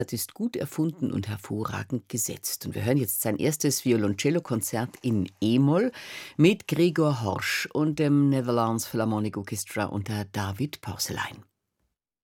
ist gut erfunden und hervorragend gesetzt. Und wir hören jetzt sein erstes Violoncello-Konzert in E-Moll mit Gregor Horsch und dem Netherlands Philharmonic Orchestra unter David Pauselein.